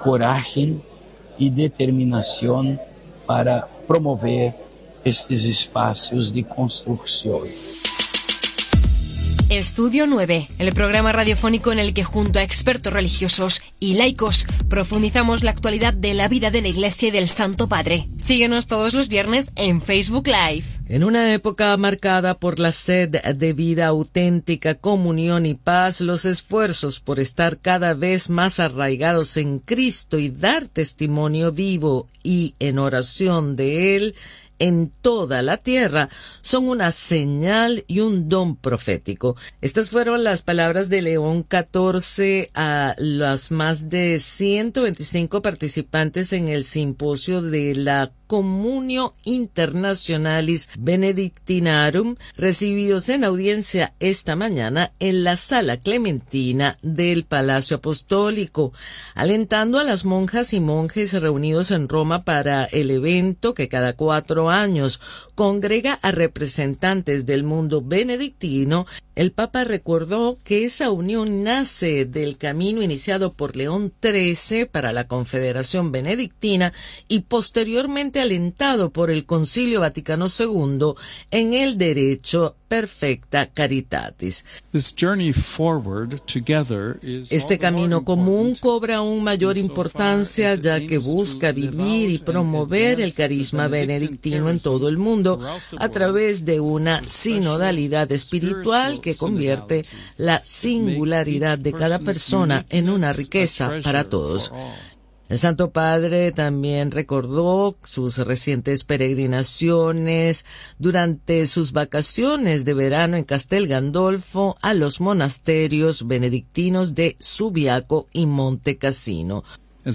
coraje y determinación para promover estos espacios de construcción. Estudio 9, el programa radiofónico en el que junto a expertos religiosos y laicos profundizamos la actualidad de la vida de la Iglesia y del Santo Padre. Síguenos todos los viernes en Facebook Live. En una época marcada por la sed de vida auténtica, comunión y paz, los esfuerzos por estar cada vez más arraigados en Cristo y dar testimonio vivo y en oración de Él en toda la tierra son una señal y un don profético. Estas fueron las palabras de León XIV a los más de 125 participantes en el simposio de la Communio Internationalis Benedictinarum, recibidos en audiencia esta mañana en la Sala Clementina del Palacio Apostólico, alentando a las monjas y monjes reunidos en Roma para el evento que cada 4 años congrega a representantes del mundo benedictino. El Papa recordó que esa unión nace del camino iniciado por León XIII para la Confederación Benedictina y posteriormente alentado por el Concilio Vaticano II en el derecho perfecta caritatis. Este camino común cobra aún mayor importancia ya que busca vivir y promover el carisma benedictino en todo el mundo a través de una sinodalidad espiritual que convierte la singularidad de cada persona en una riqueza para todos. El Santo Padre también recordó sus recientes peregrinaciones durante sus vacaciones de verano en Castel Gandolfo a los monasterios benedictinos de Subiaco y Monte Cassino.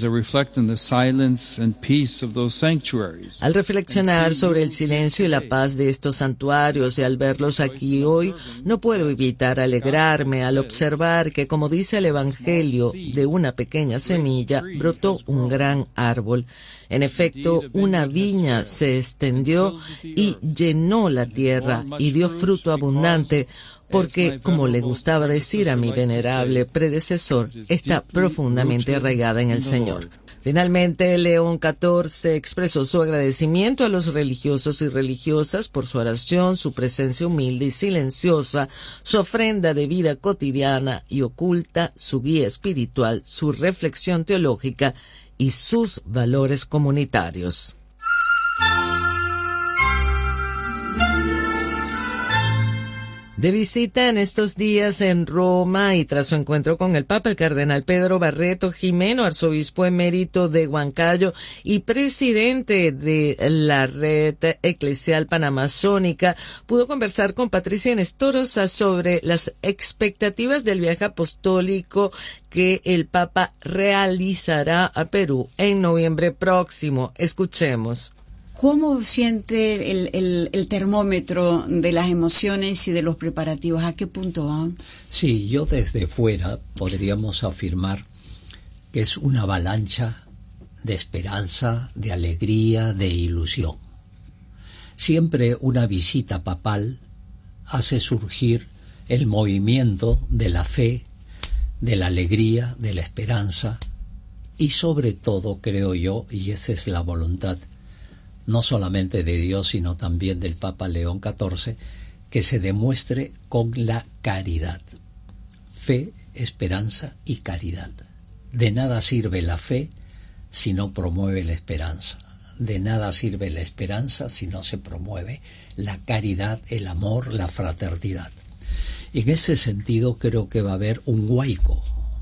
Al reflexionar sobre el silencio y la paz de estos santuarios y al verlos aquí hoy, no puedo evitar alegrarme al observar que, como dice el Evangelio, de una pequeña semilla brotó un gran árbol. En efecto, una viña se extendió y llenó la tierra y dio fruto abundante, porque, como le gustaba decir a mi venerable predecesor, está profundamente arraigada en el Señor. Finalmente, León XIV expresó su agradecimiento a los religiosos y religiosas por su oración, su presencia humilde y silenciosa, su ofrenda de vida cotidiana y oculta, su guía espiritual, su reflexión teológica y sus valores comunitarios. De visita en estos días en Roma y tras su encuentro con el Papa, el cardenal Pedro Barreto Jimeno, arzobispo emérito de Huancayo y presidente de la Red Eclesial Panamazónica, pudo conversar con Patricia Nestorosa sobre las expectativas del viaje apostólico que el Papa realizará a Perú en noviembre próximo. Escuchemos. ¿Cómo siente el termómetro de las emociones y de los preparativos? ¿A qué punto van? Sí, yo desde fuera podríamos afirmar que es una avalancha de esperanza, de alegría, de ilusión. Siempre una visita papal hace surgir el movimiento de la fe, de la alegría, de la esperanza y sobre todo, creo yo, y esa es la voluntad no solamente de Dios, sino también del Papa León XIV, que se demuestre con la caridad. Fe, esperanza y caridad. De nada sirve la fe si no promueve la esperanza. De nada sirve la esperanza si no se promueve la caridad, el amor, la fraternidad. En ese sentido creo que va a haber un huaico,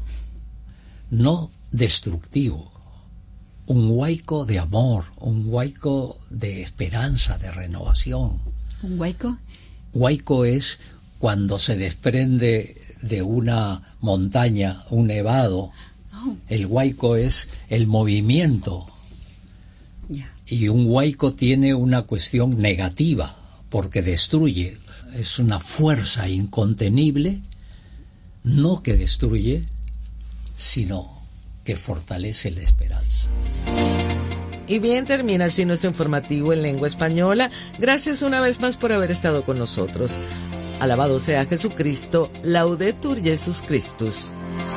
no destructivo, un huaico de amor, un huaico de esperanza, de renovación. ¿Un huaico? Huaico es cuando se desprende de una montaña, un nevado. Oh. El huaico es el movimiento. Yeah. Y un huaico tiene una cuestión negativa, porque destruye. Es una fuerza incontenible, no que destruye, sino que fortalece la esperanza. Y bien, termina así nuestro informativo en lengua española. Gracias una vez más por haber estado con nosotros. Alabado sea Jesucristo, Laudetur Jesus Christus.